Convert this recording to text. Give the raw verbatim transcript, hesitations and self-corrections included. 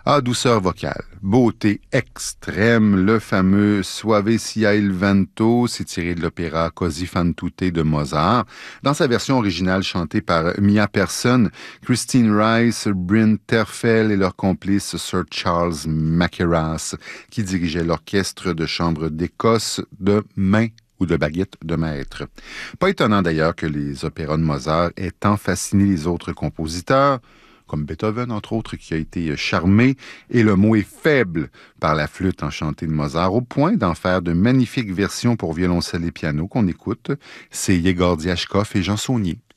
Ah, douceur vocale, beauté extrême, le fameux Suave sia il vento, c'est tiré de l'opéra Così fan tutte de Mozart. Dans sa version originale chantée par Mia Person, Christine Rice, Bryn Terfel et leur complice Sir Charles Mackerras, qui dirigeait l'orchestre de chambre d'Écosse de main ou de baguette de maître. Pas étonnant d'ailleurs que les opéras de Mozart aient tant fasciné les autres compositeurs, comme Beethoven, entre autres, qui a été charmé, et le mot est faible par la flûte enchantée de Mozart, au point d'en faire de magnifiques versions pour violoncelle et piano qu'on écoute. C'est Yegor Diachkov et Jean Saunier.